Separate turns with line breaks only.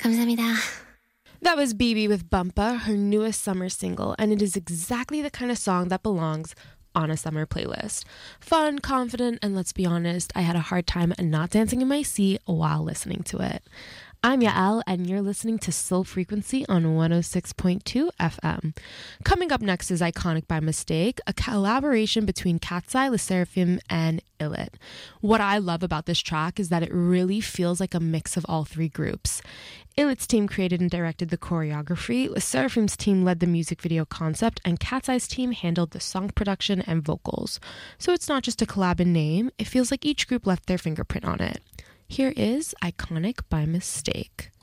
감사합니다.
That was BB with Bumpa, her newest summer single, and it is exactly the kind of song that belongs on a summer playlist. Fun, confident, and let's be honest, I had a hard time not dancing in my seat while listening to it. I'm Yael, and you're listening to Soul Frequency on 106.2 FM. Coming up next is Iconic by Mistake, a collaboration between Cat's Eye, LE SSERAFIM, and Illit. What I love about this track is that it really feels like a mix of all three groups. Illit's team created and directed the choreography, LE SSERAFIM's team led the music video concept, and Cat's Eye's team handled the song production and vocals. So it's not just a collab in name, it feels like each group left their fingerprint on it. Here is Iconic by Mistake.